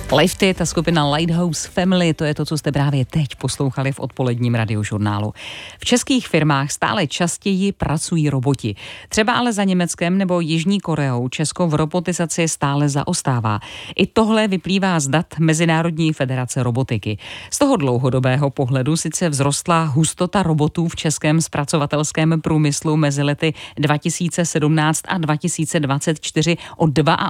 Lifty, ta skupina Lighthouse Family, to je to, co jste právě teď poslouchali v odpoledním radiožurnálu. V českých firmách stále častěji pracují roboti. Třeba ale za Německem nebo Jižní Koreou Česko v robotizaci stále zaostává. I tohle vyplývá z dat Mezinárodní federace robotiky. Z toho dlouhodobého pohledu sice vzrostla hustota robotů v českém zpracovatelském průmyslu mezi lety 2017 a 2024 o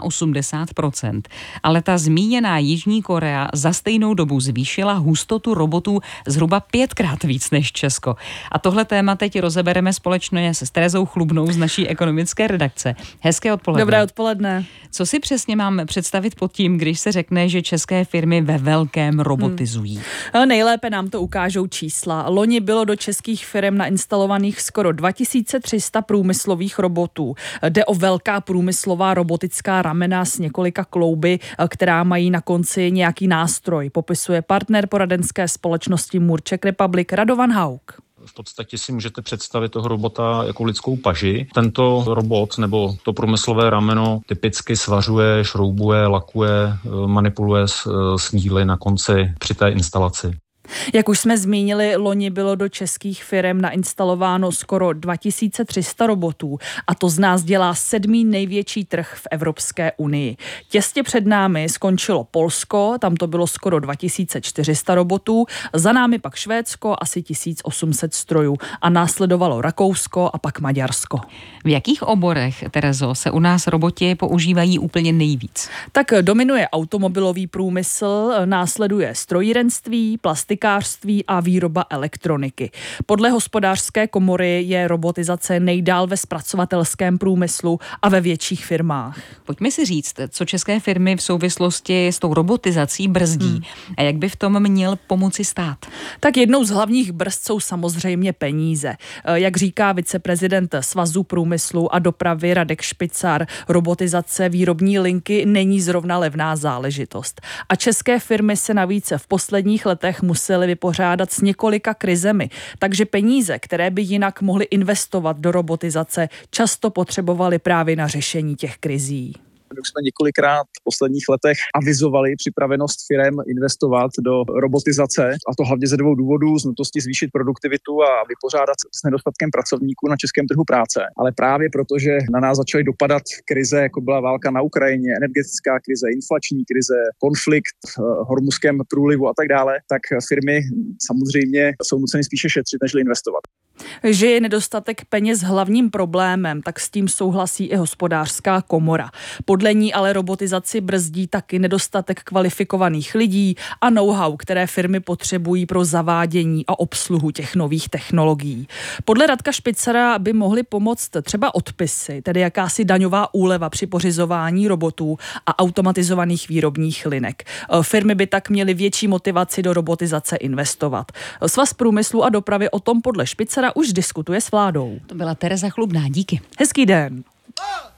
82%. Ale ta zmíněná Jižní Korea za stejnou dobu zvýšila hustotu robotů zhruba 5krát víc než Česko. A tohle téma teď rozebereme společně s Terezou Chlubnou z naší ekonomické redakce. Hezké odpoledne. Dobré odpoledne. Co si přesně mám představit pod tím, když se řekne, že české firmy ve velkém robotizují? Nejlépe nám to ukážou čísla. Loni bylo do českých firm nainstalovaných skoro 2300 průmyslových robotů. Jde o velká průmyslová robotická ramena s několika klouby, která mají na konci nějaký nástroj, popisuje partner poradenské společnosti Moore Czech Republic Radovan Hauk. V podstatě si můžete představit toho robota jako lidskou paži. Tento robot nebo to průmyslové rameno typicky svařuje, šroubuje, lakuje, manipuluje s díly na konci při té instalaci. Jak už jsme zmínili, loni bylo do českých firm nainstalováno skoro 2300 robotů a to z nás dělá 7. největší trh v Evropské unii. Těsně před námi skončilo Polsko, tam to bylo skoro 2400 robotů, za námi pak Švédsko, asi 1800 strojů a následovalo Rakousko a pak Maďarsko. V jakých oborech, Terezo, se u nás roboti používají úplně nejvíc? Tak dominuje automobilový průmysl, následuje strojírenství, plastikářství a výroba elektroniky. Podle Hospodářské komory je robotizace nejdál ve zpracovatelském průmyslu a ve větších firmách. Pojďme si říct, co české firmy v souvislosti s tou robotizací brzdí a jak by v tom měl pomoci stát? Tak jednou z hlavních brzd jsou samozřejmě peníze. Jak říká viceprezident Svazu průmyslu a dopravy Radek Špicar, robotizace výrobní linky není zrovna levná záležitost. A české firmy se navíc v posledních letech musely vypořádat s několika krizemi, takže peníze, které by jinak mohly investovat do robotizace, často potřebovaly právě na řešení těch krizí. My už jsme několikrát v posledních letech avizovali připravenost firem investovat do robotizace, a to hlavně ze 2 důvodů: z nutnosti zvýšit produktivitu a vypořádat s nedostatkem pracovníků na českém trhu práce. Ale právě protože na nás začaly dopadat krize, jako byla válka na Ukrajině, energetická krize, inflační krize, konflikt v Hormuzském průlivu a tak dále, tak firmy samozřejmě jsou nuceny spíše šetřit, než investovat. Že je nedostatek peněz hlavním problémem, tak s tím souhlasí i Hospodářská komora. Podle ní ale robotizaci brzdí taky nedostatek kvalifikovaných lidí a know-how, které firmy potřebují pro zavádění a obsluhu těch nových technologií. Podle Radka Špicera by mohly pomoct třeba odpisy, tedy jakási daňová úleva při pořizování robotů a automatizovaných výrobních linek. Firmy by tak měly větší motivaci do robotizace investovat. Svaz průmyslu a dopravy o tom podle Špicera už diskutuje s vládou. To byla Tereza Chlubná, díky. Hezký den.